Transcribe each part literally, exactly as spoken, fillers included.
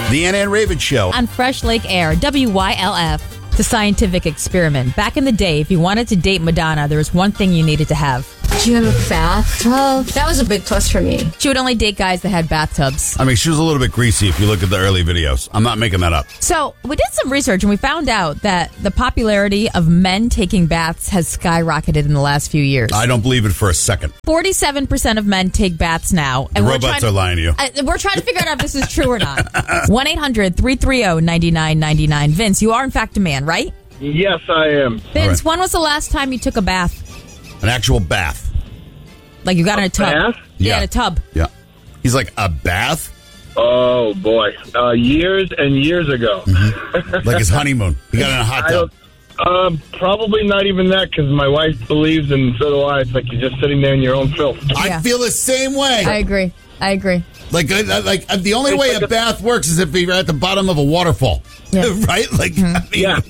The Ann Ann Raven Show. On Fresh Lake Air, W Y L F. It's a scientific experiment. Back in the day, if you wanted to date Madonna, there was one thing you needed to have. Do you have a bathtub? That was a big plus for me. She would only date guys that had bathtubs. I mean, she was a little bit greasy if you look at the early videos. I'm not making that up. So we did some research and we found out that the popularity of men taking baths has skyrocketed in the last few years. I don't believe it for a second. forty-seven percent of men take baths now. And the robots are lying to you. Uh, we're trying to figure out if this is true or not. one eight hundred three three zero nine nine nine nine. Vince, you are in fact a man, right? Yes, I am. Vince, right. when was the last time you took a bath? An actual bath. Like you got in a tub? Bath? Yeah, Yeah. in a tub. Yeah. He's like, a bath? Oh, boy. Uh, years and years ago. Mm-hmm. Like his honeymoon. He got in a hot I tub. don't, um, probably not even that, because my wife believes, and so do I. It's like you're just sitting there in your own filth. I Yeah. feel the same way. I agree. I agree. Like, uh, like uh, the only It's way like a a- bath works is if you're at the bottom of a waterfall. Yeah. Right? Like, I mean, Yeah.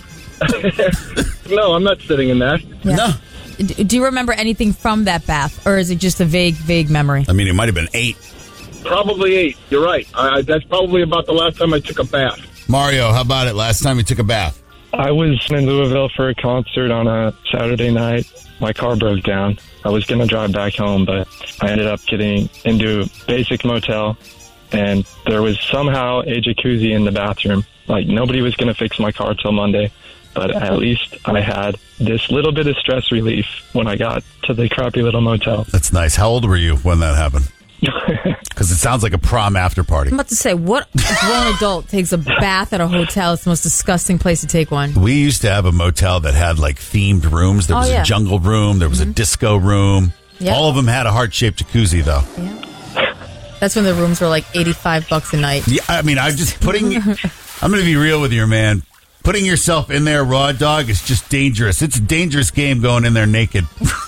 No, I'm not sitting in that. Yeah. no. D- Do you remember anything from that bath, or is it just a vague, vague memory? I mean, it might have been eight. Probably eight. You're right. I, that's probably about the last time I took a bath. Mario, how about it? Last time you took a bath? I was in Louisville for a concert on a Saturday night. My car broke down. I was going to drive back home, but I ended up getting into a basic motel, and there was somehow a jacuzzi in the bathroom. Like, nobody was going to fix my car till Monday, but at least I had this little bit of stress relief when I got to the crappy little motel. That's nice. How old were you when that happened? Because it sounds like a prom after party. I'm about to say, what grown adult takes a bath at a hotel? It's the most disgusting place to take one. We used to have a motel that had like themed rooms. There Oh, was yeah. a jungle room. There was a disco room. Yep. All of them had a heart-shaped jacuzzi, though. Yeah. That's when the rooms were like eighty-five bucks a night. Yeah, I mean, I'm just putting. I'm going to be real with you, man. Putting yourself in there raw, dog, is just dangerous. It's a dangerous game going in there naked.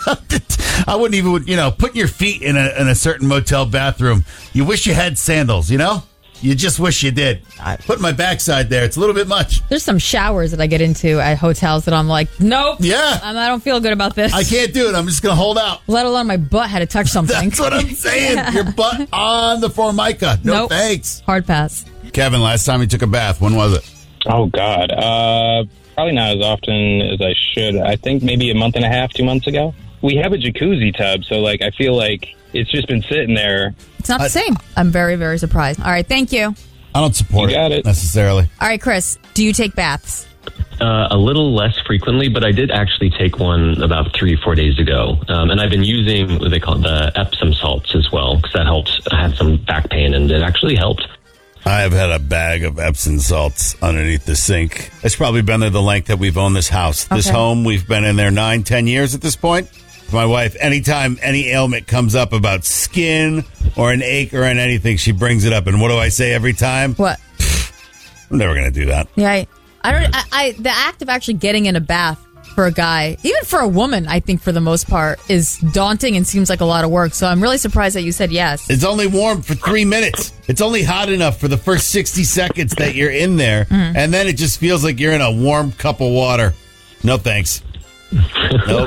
I wouldn't even, you know, putting your feet in a in a certain motel bathroom. You wish you had sandals, you know? You just wish you did. I put my backside there. It's a little bit much. There's some showers that I get into at hotels that I'm like, nope. Yeah. Um, I don't feel good about this. I can't do it. I'm just going to hold out. Let alone my butt had to touch something. That's what I'm saying. Yeah. Your butt on the Formica. No Nope. thanks. Hard pass. Kevin, last time you took a bath, when was it? Oh, God. Uh, probably not as often as I should. I think maybe a month and a half, two months ago. We have a jacuzzi tub, so, like, I feel like it's just been sitting there. It's not the I- same. I'm very, very surprised. All right, thank you. I don't support You got it. necessarily. All right, Chris, do you take baths? Uh, a little less frequently, but I did actually take one about three, four days ago. Um, and I've been using what they call the Epsom salts as well, because that helps. I had some back pain, and it actually helped. I have had a bag of Epsom salts underneath the sink. It's probably been there the length that we've owned this house. This Okay. home, we've been in there nine, ten years at this point. My wife, anytime any ailment comes up about skin or an ache or an anything, she brings it up. And what do I say every time? What? I'm never going to do that. Yeah, I, I don't. I, I the act of actually getting in a bath for a guy, even for a woman, I think for the most part, is daunting and seems like a lot of work. So I'm really surprised that you said yes. It's only warm for three minutes. It's only hot enough for the first sixty seconds that you're in there. Mm-hmm. And then it just feels like you're in a warm cup of water. No thanks. Nope.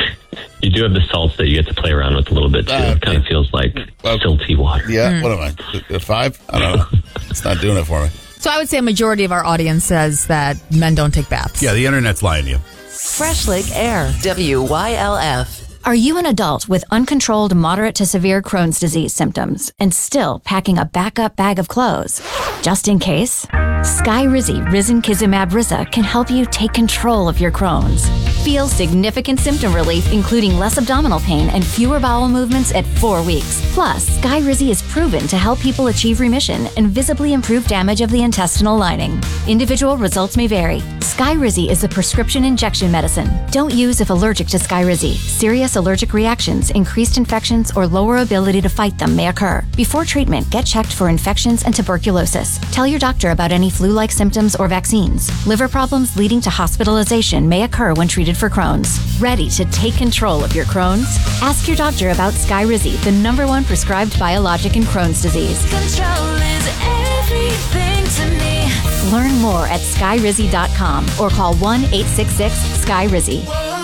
You do have the salts that you get to play around with a little bit, too. Uh, it kind of feels like uh, silty water. Yeah, what am I? A five? I don't know. It's not doing it for me. So I would say a majority of our audience says that men don't take baths. Yeah, the internet's lying to you. Fresh Lake Air, W Y L F. Are you an adult with uncontrolled moderate to severe Crohn's disease symptoms and still packing a backup bag of clothes? Just in case, Skyrizi Risankizumab Riza can help you take control of your Crohn's. Feel significant symptom relief, including less abdominal pain and fewer bowel movements at four weeks. Plus, Skyrizi is proven to help people achieve remission and visibly improve damage of the intestinal lining. Individual results may vary. Skyrizi is a prescription injection medicine. Don't use if allergic to Skyrizi. Serious allergic reactions, increased infections, or lower ability to fight them may occur. Before treatment, get checked for infections and tuberculosis. Tell your doctor about any flu-like symptoms or vaccines. Liver problems leading to hospitalization may occur when treated for Crohn's. Ready to take control of your Crohn's? Ask your doctor about Skyrizi, the number one prescribed biologic in Crohn's disease. Control is everything to me. Learn more at skyrizi dot com or call one eight six six sky rizi.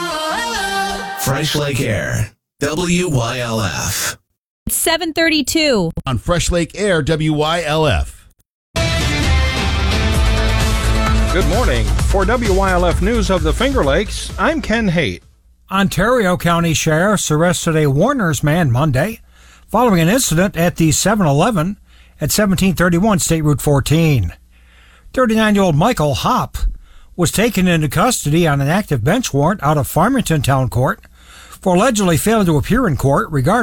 Fresh Lake Air, W Y L F. It's seven thirty-two. On Fresh Lake Air, W Y L F. Good morning. For W Y L F News of the Finger Lakes, I'm Ken Haight. Ontario County Sheriffs arrested a Warner's man Monday following an incident at the seven eleven at seventeen thirty-one State Route fourteen. thirty-nine-year-old Michael Hopp was taken into custody on an active bench warrant out of Farmington Town Court for allegedly failing to appear in court regarding